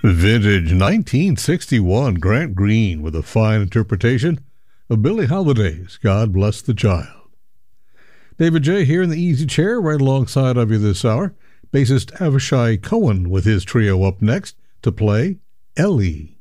Vintage 1961 Grant Green with a fine interpretation of Billie Holiday's God Bless the Child. David J. here in the easy chair right alongside of you this hour. Bassist Avishai Cohen with his trio up next to play Ellie.